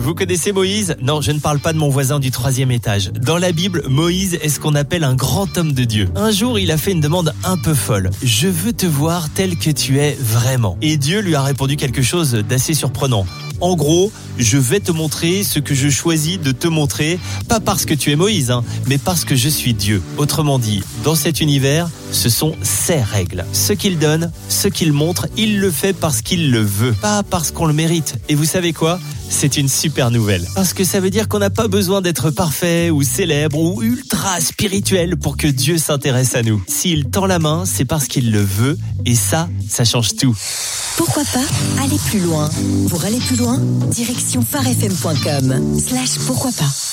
Vous connaissez Moïse ? Non, je ne parle pas de mon voisin du 3e étage. Dans la Bible, Moïse est ce qu'on appelle un grand homme de Dieu. Un jour, il a fait une demande un peu folle. « Je veux te voir tel que tu es vraiment. » Et Dieu lui a répondu quelque chose d'assez surprenant. En gros, je vais te montrer ce que je choisis de te montrer, pas parce que tu es Moïse, mais parce que je suis Dieu. Autrement dit, dans cet univers, ce sont ses règles. Ce qu'il donne, ce qu'il montre, il le fait parce qu'il le veut, pas parce qu'on le mérite. Et vous savez quoi ? C'est une super nouvelle. Parce que ça veut dire qu'on n'a pas besoin d'être parfait ou célèbre ou ultra spirituel pour que Dieu s'intéresse à nous. S'il tend la main, c'est parce qu'il le veut et ça change tout. Pourquoi pas aller plus loin ? Pour aller plus loin, direction farfm.com/pourquoi pas.